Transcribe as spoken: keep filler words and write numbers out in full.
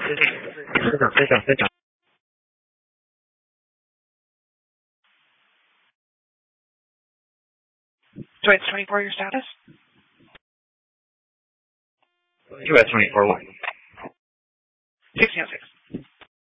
非常非常非常。 So it's twenty-four your status? You at twenty-four what? sixteen oh six.